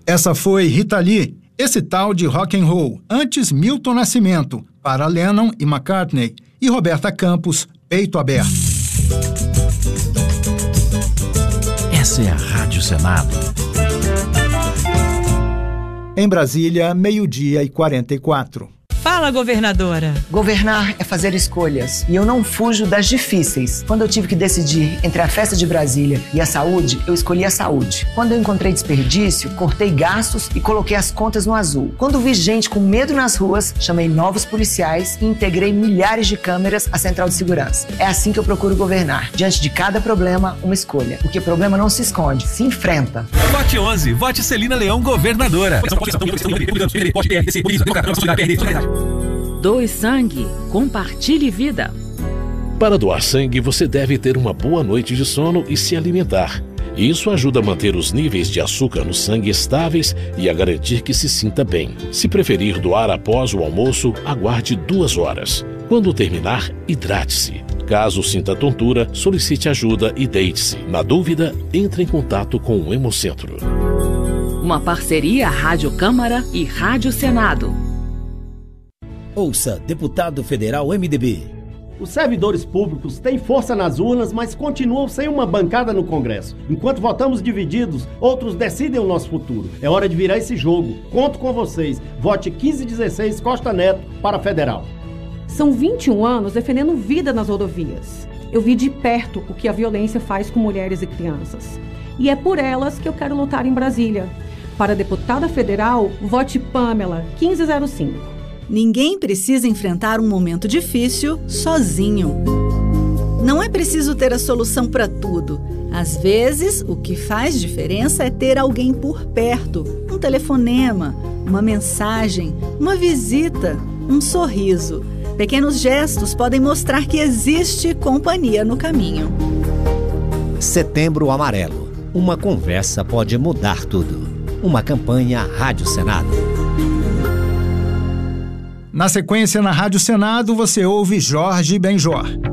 Essa foi Rita Lee, esse tal de rock and roll, antes Milton Nascimento, para Lennon e McCartney, e Roberta Campos, Peito Aberto. Essa é a Rádio Senado. Em Brasília, 12h44. Fala, governadora. Governar é fazer escolhas e eu não fujo das difíceis. Quando eu tive que decidir entre a festa de Brasília e a saúde, eu escolhi a saúde. Quando eu encontrei desperdício, cortei gastos e coloquei as contas no azul. Quando vi gente com medo nas ruas, chamei novos policiais e integrei milhares de câmeras à central de segurança. É assim que eu procuro governar. Diante de cada problema, uma escolha. Porque problema não se esconde, se enfrenta. Vote 11, vote Celina Leão, governadora. Doe sangue, compartilhe vida. Para doar sangue, você deve ter uma boa noite de sono e se alimentar. Isso ajuda a manter os níveis de açúcar no sangue estáveis e a garantir que se sinta bem. Se preferir doar após o almoço, aguarde 2 horas. Quando terminar, hidrate-se. Caso sinta tontura, solicite ajuda e deite-se. Na dúvida, entre em contato com o Hemocentro. Uma parceria Rádio Câmara e Rádio Senado. Ouça, deputado federal MDB. Os servidores públicos têm força nas urnas, mas continuam sem uma bancada no Congresso. Enquanto votamos divididos, outros decidem o nosso futuro. É hora de virar esse jogo. Conto com vocês. Vote 1516 Costa Neto para federal. São 21 anos defendendo vida nas rodovias. Eu vi de perto o que a violência faz com mulheres e crianças. E é por elas que eu quero lutar em Brasília. Para deputada federal, vote Pamela 1505. Ninguém precisa enfrentar um momento difícil sozinho. Não é preciso ter a solução para tudo. Às vezes, o que faz diferença é ter alguém por perto. Um telefonema, uma mensagem, uma visita, um sorriso. Pequenos gestos podem mostrar que existe companhia no caminho. Setembro Amarelo. Uma conversa pode mudar tudo. Uma campanha Rádio Senado. Na sequência, na Rádio Senado, você ouve Jorge Benjor.